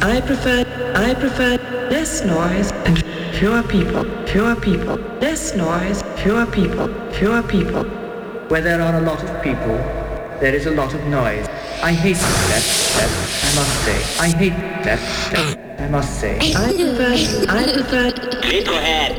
I prefer less noise and fewer people, less noise, fewer people. Where there are a lot of people, there is a lot of noise. I hate that, I must say. I hate that, I must say. I prefer. Please go ahead.